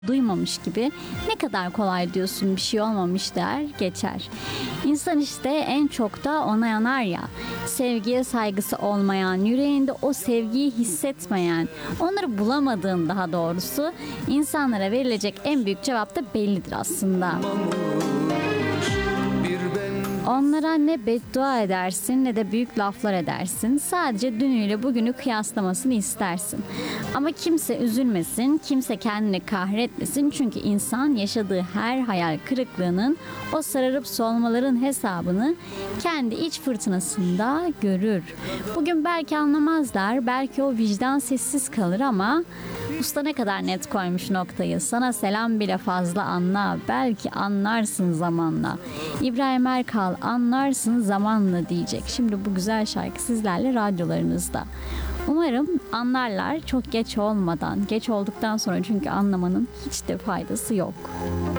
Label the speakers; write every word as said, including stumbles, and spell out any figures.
Speaker 1: duymamış gibi ne kadar kolay diyorsun, bir şey olmamış der geçer. İnsan işte en çok da ona yanar ya, sevgiye saygısı olmayan, yüreğinde o sevgiyi hissetmeyen, onları bulamadığın daha doğrusu insanlara verilecek en büyük cevap da bellidir aslında. Onlara ne beddua edersin ne de büyük laflar edersin. Sadece dünüyle bugünü kıyaslamasını istersin. Ama kimse üzülmesin, kimse kendini kahretmesin. Çünkü insan yaşadığı her hayal kırıklığının, o sararıp solmaların hesabını kendi iç fırtınasında görür. Bugün belki anlamazlar, belki o vicdan sessiz kalır ama usta ne kadar net koymuş noktayı. Sana selam bile fazla anla. Belki anlarsın zamanla. İbrahim Erkal anlarsın zamanla diyecek. Şimdi bu güzel şarkı sizlerle radyolarınızda. Umarım anlarlar çok geç olmadan. Geç olduktan sonra çünkü anlamanın hiç de faydası yok.